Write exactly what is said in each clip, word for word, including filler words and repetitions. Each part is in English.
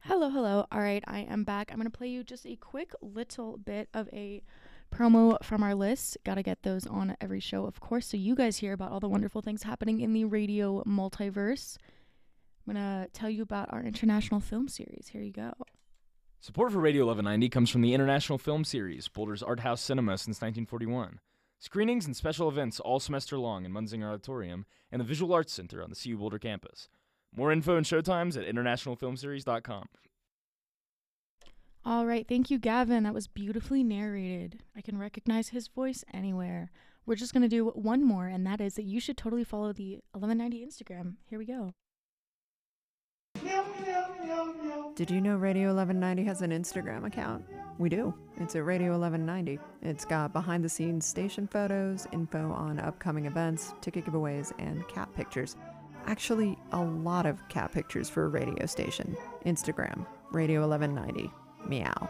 Hello, hello. All right, I am back. I'm going to play you just a quick little bit of a promo from our list. Got to get those on every show, of course, so you guys hear about all the wonderful things happening in the radio multiverse. I'm going to tell you about our international film series. Here you go. Support for Radio eleven ninety comes from the International Film Series, Boulder's art house cinema since nineteen forty-one. Screenings and special events all semester long in Munzinger Auditorium and the Visual Arts Center on the C U Boulder campus. More info and showtimes at international film series dot com. All right, thank you, Gavin. That was beautifully narrated. I can recognize his voice anywhere. We're just going to do one more, and that is that you should totally follow the eleven ninety Instagram. Here we go. Did you know Radio eleven ninety has an Instagram account? We do. It's at Radio eleven ninety. It's got behind-the-scenes station photos, info on upcoming events, ticket giveaways, and cat pictures. Actually, a lot of cat pictures for a radio station. Instagram, Radio eleven ninety. Meow.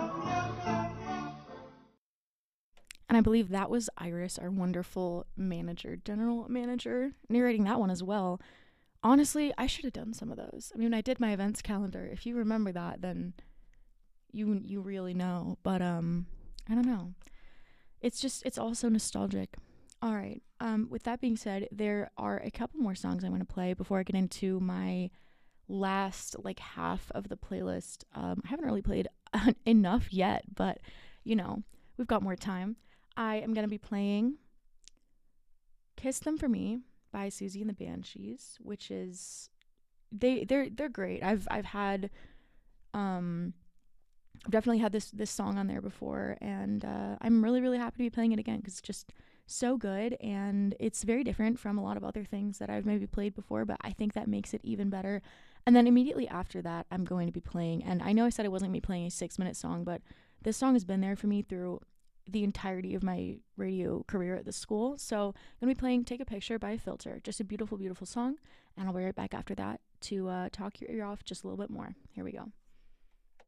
And I believe that was Iris, our wonderful manager, general manager, narrating that one as well. Honestly, I should have done some of those. I mean, when I did my events calendar, if you remember that, then you you really know. But um, I don't know. It's just, it's also nostalgic. All right. Um, with that being said, there are a couple more songs I want to play before I get into my last like half of the playlist. Um, I haven't really played enough yet, but you know, we've got more time. I am gonna be playing "Kiss Them for Me" by Susie and the Banshees, which is they they're they're great. I've I've had um I've definitely had this this song on there before, and uh, I'm really really happy to be playing it again because it's just so good, and it's very different from a lot of other things that I've maybe played before, but I think that makes it even better. And then immediately after that, I'm going to be playing, and I know I said I wasn't going to be playing a six minute song, but this song has been there for me through the entirety of my radio career at the school. So I'm going to be playing "Take a Picture" by Filter. Just a beautiful, beautiful song, and I'll be right back after that to uh, talk your ear off just a little bit more. Here we go.